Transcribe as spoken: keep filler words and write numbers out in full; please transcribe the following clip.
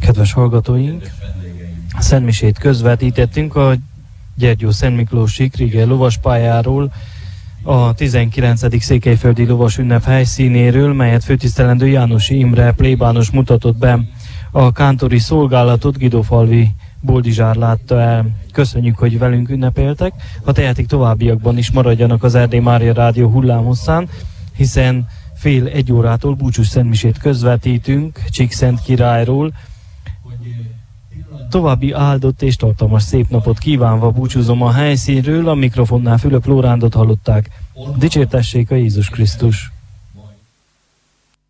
Kedves hallgatóink, szentmisét közvetítettünk a Gyergyó-Szent Miklósi Krieger lovaspályáról, a tizenkilencedik székelyföldi lovas ünnep helyszínéről, melyet főtisztelendő Jánosi Imre plébános mutatott be. A kántori szolgálatot Guidófalvi Boldizsár látta el. Köszönjük, hogy velünk ünnepeltek. Ha tehetik, továbbiakban is maradjanak az Erdély Mária Rádió hullámhosszán, hiszen fél egy órától búcsús szentmisét közvetítünk Csíkszent királyról. További áldott és tartalmas szép napot kívánva búcsúzom a helyszínről, a mikrofonnál Fülöp Lórándot hallották. Dicsértessék a Jézus Krisztus!